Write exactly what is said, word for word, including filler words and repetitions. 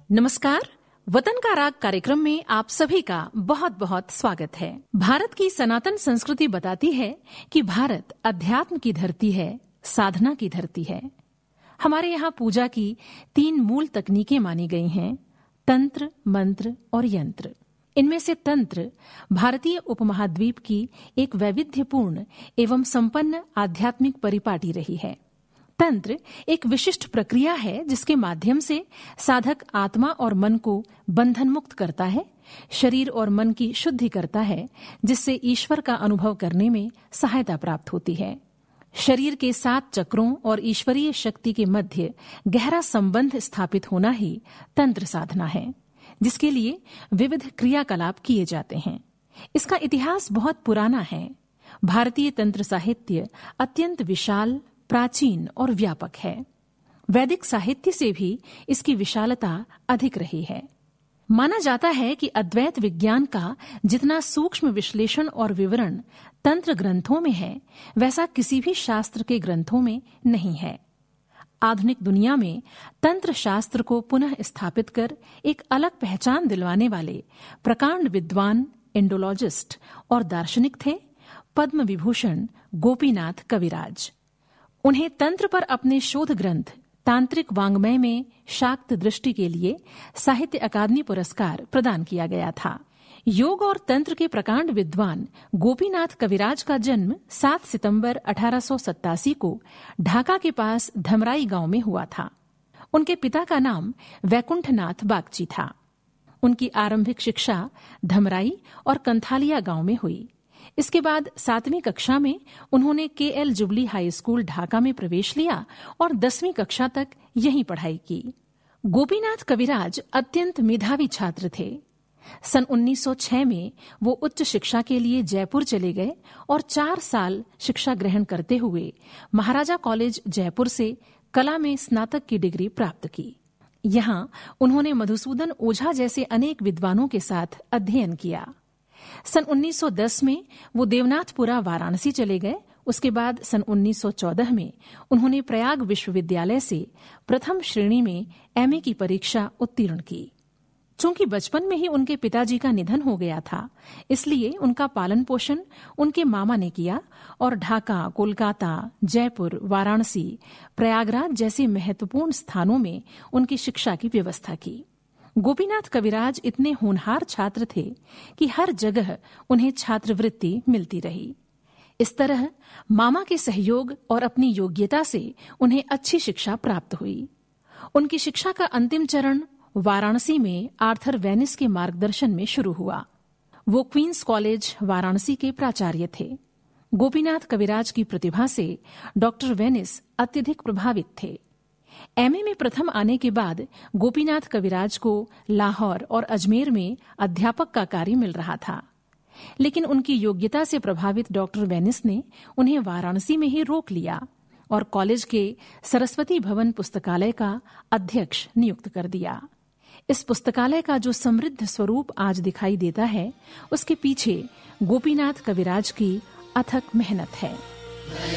नमस्कार। वतन का राग कार्यक्रम में आप सभी का बहुत बहुत स्वागत है। भारत की सनातन संस्कृति बताती है कि भारत अध्यात्म की धरती है, साधना की धरती है। हमारे यहाँ पूजा की तीन मूल तकनीकें मानी गई हैं, तंत्र, मंत्र और यंत्र। इनमें से तंत्र भारतीय उपमहाद्वीप की एक वैविध्यपूर्ण एवं संपन्न आध्यात्मिक परिपाटी रही है। तंत्र एक विशिष्ट प्रक्रिया है जिसके माध्यम से साधक आत्मा और मन को बंधन मुक्त करता है, शरीर और मन की शुद्धि करता है, जिससे ईश्वर का अनुभव करने में सहायता प्राप्त होती है। शरीर के सात चक्रों और ईश्वरीय शक्ति के मध्य गहरा संबंध स्थापित होना ही तंत्र साधना है, जिसके लिए विविध क्रियाकलाप किए जाते हैं। इसका इतिहास बहुत पुराना है। भारतीय तंत्र साहित्य अत्यंत विशाल, प्राचीन और व्यापक है। वैदिक साहित्य से भी इसकी विशालता अधिक रही है। माना जाता है कि अद्वैत विज्ञान का जितना सूक्ष्म विश्लेषण और विवरण तंत्र ग्रंथों में है, वैसा किसी भी शास्त्र के ग्रंथों में नहीं है। आधुनिक दुनिया में तंत्र शास्त्र को पुनः स्थापित कर एक अलग पहचान दिलवाने वाले प्रकांड विद्वान, इंडोलॉजिस्ट और दार्शनिक थे पद्म विभूषण गोपीनाथ कविराज। उन्हें तंत्र पर अपने शोध ग्रंथ तांत्रिक वाङ्मय में शाक्त दृष्टि के लिए साहित्य अकादमी पुरस्कार प्रदान किया गया था। योग और तंत्र के प्रकांड विद्वान गोपीनाथ कविराज का जन्म सात सितंबर अठारह सौ सत्तासी को ढाका के पास धमराई गांव में हुआ था। उनके पिता का नाम वैकुंठनाथ बागची था। उनकी आरंभिक शिक्षा धमराई और कंथालिया गांव में हुई। इसके बाद सातवीं कक्षा में उन्होंने के L jubilee high school Dhaka में प्रवेश लिया और दसवीं कक्षा तक यहीं पढ़ाई की। गोपीनाथ कविराज अत्यंत मेधावी छात्र थे। सन उन्नीस सौ छह में वो उच्च शिक्षा के लिए जयपुर चले गए और चार साल शिक्षा ग्रहण करते हुए महाराजा कॉलेज जयपुर से कला में स्नातक की डिग्री प्राप्त की। यहाँ उन्होंने मधुसूदन ओझा जैसे अनेक विद्वानों के साथ अध्ययन किया। सन उन्नीस सौ दस में वो देवनाथपुरा वाराणसी चले गए। उसके बाद सन उन्नीस सौ चौदह में उन्होंने प्रयाग विश्वविद्यालय से प्रथम श्रेणी में एमए की परीक्षा उत्तीर्ण की। चूंकि बचपन में ही उनके पिताजी का निधन हो गया था, इसलिए उनका पालन पोषण उनके मामा ने किया और ढाका, कोलकाता, जयपुर, वाराणसी, प्रयागराज जैसे महत्वपूर्ण स्थानों में उनकी शिक्षा की व्यवस्था की। गोपीनाथ कविराज इतने होनहार छात्र थे कि हर जगह उन्हें छात्रवृत्ति मिलती रही। इस तरह मामा के सहयोग और अपनी योग्यता से उन्हें अच्छी शिक्षा प्राप्त हुई। उनकी शिक्षा का अंतिम चरण वाराणसी में आर्थर वेनिस के मार्गदर्शन में शुरू हुआ। वो क्वींस कॉलेज वाराणसी के प्राचार्य थे। गोपीनाथ कविराज की प्रतिभा से डॉक्टर वेनिस अत्यधिक प्रभावित थे। एमए में प्रथम आने के बाद गोपीनाथ कविराज को लाहौर और अजमेर में अध्यापक का कार्य मिल रहा था, लेकिन उनकी योग्यता से प्रभावित डॉक्टर वेनिस ने उन्हें वाराणसी में ही रोक लिया और कॉलेज के सरस्वती भवन पुस्तकालय का अध्यक्ष नियुक्त कर दिया। इस पुस्तकालय का जो समृद्ध स्वरूप आज दिखाई देता है, उसके पीछे गोपीनाथ कविराज की अथक मेहनत है।